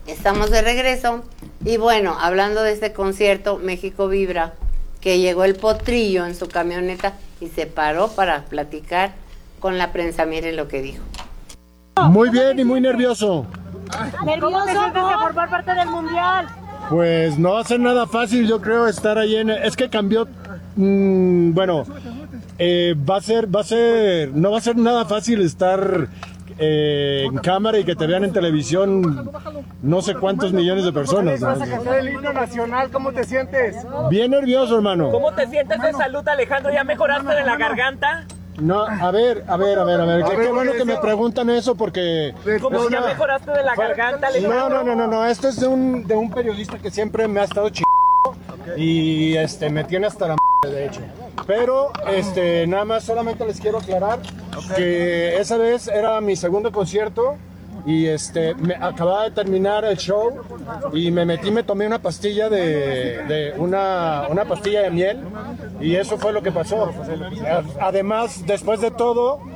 Estamos de regreso y bueno, hablando de este concierto México Vibra, que llegó el Potrillo en su camioneta y se paró para platicar con la prensa. Miren lo que dijo. Muy bien y muy nervioso. ¿Nervioso de formar parte del mundial? Pues no va a ser nada fácil, yo creo, estar ahí es que cambió, bueno, no va a ser nada fácil estar en cámara y que te vean en televisión no sé cuántos millones de personas. Vas a cantar el himno nacional, ¿cómo te sientes? Bien nervioso, hermano. ¿Cómo te sientes de salud, Alejandro? ¿Ya mejoraste de la garganta? No, a ver, qué bueno que me preguntan eso porque... ¿Cómo ya mejoraste de la garganta, Alejandro? No, esto es de un periodista que siempre me ha estado y me tiene hasta la de hecho. Pero nada más solamente les quiero aclarar que esa vez era mi segundo concierto y me acababa de terminar el show y me tomé una pastilla una pastilla de miel y eso fue lo que pasó. Además, después de todo